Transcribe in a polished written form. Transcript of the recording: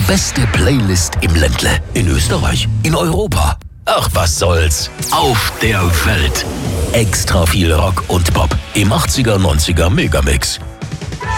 beste Playlist im Ländle. In Österreich, in Europa. Ach, was soll's. Auf der Welt. Extra viel Rock und Pop im 80er, 90er Megamix.